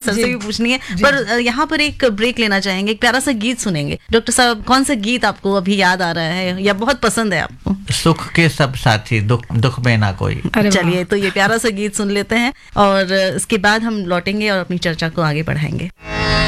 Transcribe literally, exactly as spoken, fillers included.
Sir से भी पूछनी है, पर यहाँ पर एक ब्रेक लेना चाहेंगे, एक प्यारा सा गीत सुनेंगे। डॉक्टर साहब, कौन सा गीत आपको अभी याद आ रहा है या बहुत पसंद है आपको? सुख के सब साथी, दुख दुख में ना कोई। चलिए, तो ये प्यारा सा गीत सुन लेते हैं और इसके बाद हम लौटेंगे और अपनी चर्चा को आगे बढ़ाएंगे।